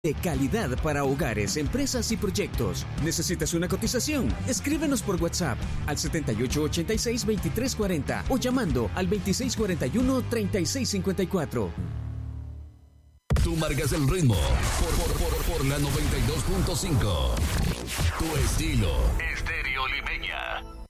de calidad para hogares, empresas y proyectos. ¿Necesitas una cotización? Escríbenos por WhatsApp al 7886-2340 o llamando al 2641-3654. Tú marcas el ritmo por la 92.5. Tu estilo. Estéreo Limeña.